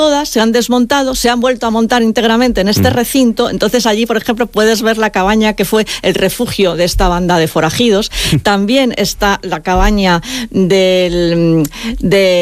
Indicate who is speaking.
Speaker 1: todas se han desmontado, se han vuelto a montar íntegramente en este recinto. Entonces allí, por ejemplo, puedes ver la cabaña que fue el refugio de esta banda de forajidos. También está la cabaña de